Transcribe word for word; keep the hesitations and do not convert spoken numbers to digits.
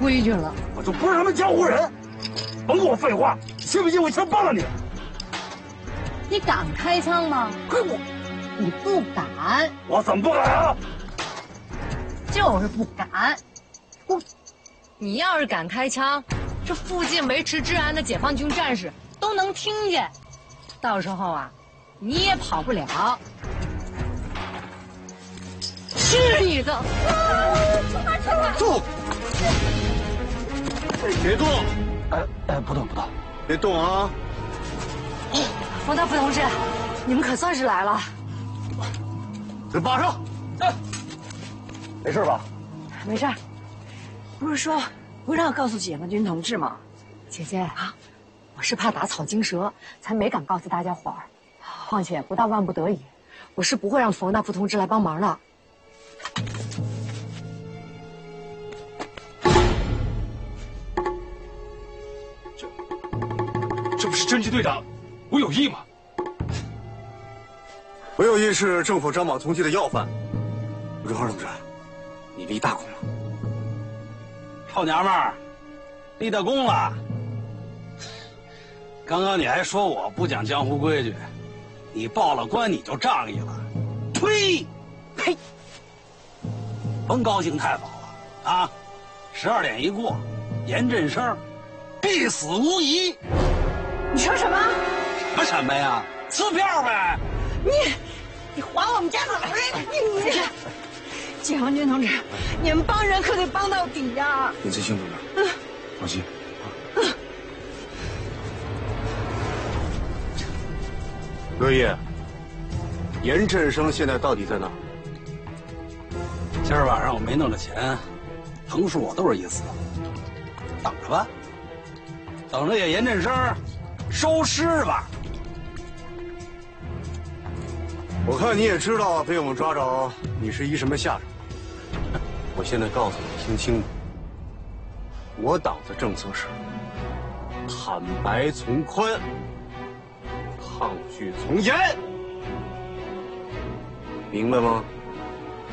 规矩了。 我就不是他们江湖人，甭跟我废话，信不信我一枪崩了你？ 你敢开枪吗？ 嘿我， 你不敢。 我怎么不敢啊？ 就是不敢。 我，你要是敢开枪，这附近维持治安的解放军战士都能听见，到时候啊，你也跑不了。是你的！ 住！别动！ 哎哎，不动不动， 别动啊！ 冯大副同志，你们可算是来了。 马上！ 哎，没事吧？ 没事。不是说不让告诉解放军同志吗？ 姐姐啊，我是怕打草惊蛇，才没敢告诉大家伙儿。况且不到万不得已，我是不会让冯大副同志来帮忙的。 这，这不是侦缉队长吴有义吗？ 吴有义是政府张榜通缉的要犯。吴志华同志，你立大功了。 臭娘们儿，立大功了。刚刚你还说我不讲江湖规矩，你报了官你就仗义了。呸！呸！甭高兴太早了啊！十二点一过，严振声必死无疑。 你说什么？ 什么什么呀？撕票呗！ 你，你还我们家老人！你你，解放军同志，你们帮人可得帮到底呀！ 林志兴同志，嗯，放心。嗯。乐业，严振声现在到底在哪？ 今儿晚上我没弄着钱，横竖我都是一死，等着吧，等着给严振声收尸吧。 我看你也知道被我们抓着你是一什么下场。我现在告诉你，听清楚，我党的政策是坦白从宽，抗拒从严，明白吗？